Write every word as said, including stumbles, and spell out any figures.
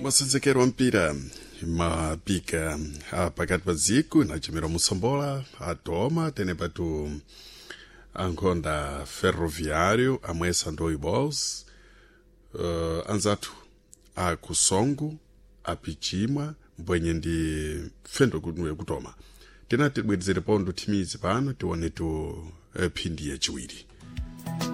masenzekero mpira mapika pakati pa ziku na chimero musombola adoma tene patu ankonda ferroviário amwesa ndoi balls uh, anzatu akusongo apichimwa mbwenye ndi fendo kutoma tena tibwedzere pondo timizi pano tione tu uh, phindi yachiwiri.